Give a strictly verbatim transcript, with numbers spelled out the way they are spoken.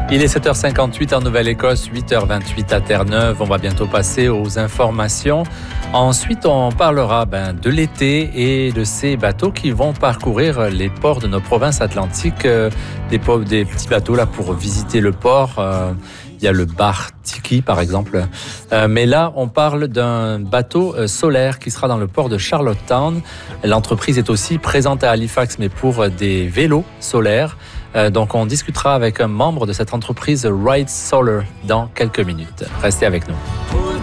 Il est sept heures cinquante-huit en Nouvelle-Écosse, huit heures vingt-huit à Terre-Neuve. On va bientôt passer aux informations. Ensuite, on parlera ben, de l'été et de ces bateaux qui vont parcourir les ports de nos provinces atlantiques. Euh, des, des petits bateaux là pour visiter le port. Euh, il y a le bar Tiki, par exemple. Euh, mais là, on parle d'un bateau euh, solaire qui sera dans le port de Charlottetown. L'entreprise est aussi présente à Halifax, mais pour des vélos solaires. Euh, donc, on discutera avec un membre de cette entreprise, Ride Solar, dans quelques minutes. Restez avec nous.